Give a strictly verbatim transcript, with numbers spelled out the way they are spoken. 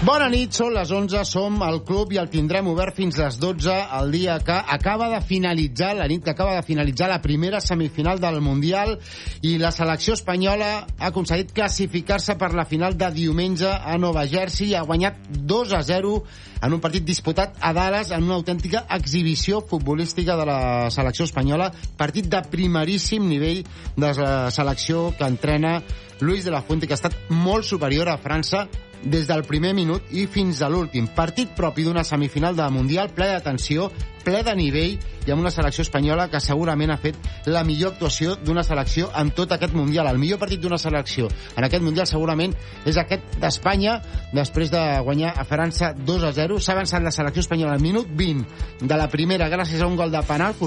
Bona nit, són les onze, som al club i el tindrem obert fins les dotze, el dia que acaba de finalitzar, la nit que acaba de finalitzar la primera semifinal del Mundial, i la selecció espanyola ha aconseguit classificar-se per la final de diumenge a Nova Jersey i ha guanyat dos a zero en un partit disputat a Dallas, en una autèntica exhibició futbolística de la selecció espanyola, partit de primeríssim nivell de la selecció que entrena Luis de la Fuente, que ha estat molt superior a França des del primer minut i fins a l'últim. Partit propi d'una semifinal de Mundial, ple de tensió, ple de nivell, i amb una selecció espanyola que segurament ha fet la millor actuació d'una selecció en tot aquest Mundial. El millor partit d'una selecció en aquest Mundial segurament és aquest d'Espanya, després de guanyar a França dos a zero. S'ha avançat la selecció espanyola al minut vint de la primera gràcies a un gol de penal